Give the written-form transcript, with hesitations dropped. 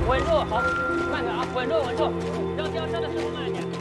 稳住，好，慢点啊，稳住，稳住，扔的时候慢一点。